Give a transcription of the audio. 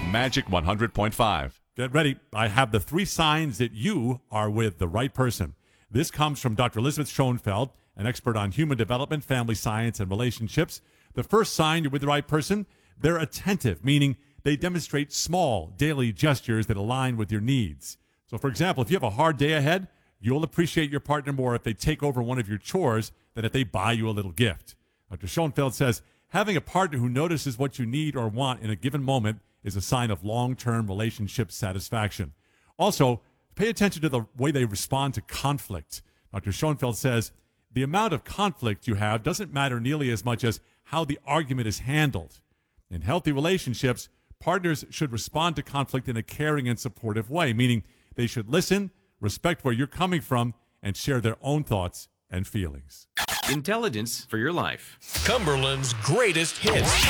Magic 100.5. Get ready. I have the 3 signs that you are with the right person. This comes from Dr. Elizabeth Schoenfeld, an expert on human development, family science, and relationships. The first sign you're with the right person, they're attentive, meaning they demonstrate small daily gestures that align with your needs. So, for example, if you have a hard day ahead, you'll appreciate your partner more if they take over one of your chores than if they buy you a little gift. Dr. Schoenfeld says having a partner who notices what you need or want in a given moment is a sign of long-term relationship satisfaction. Also, pay attention to the way they respond to conflict. Dr. Schoenfeld says the amount of conflict you have doesn't matter nearly as much as how the argument is handled. In healthy relationships, partners should respond to conflict in a caring and supportive way, meaning they should listen, respect where you're coming from, and share their own thoughts and feelings. Intelligence for your life. Cumberland's greatest hits.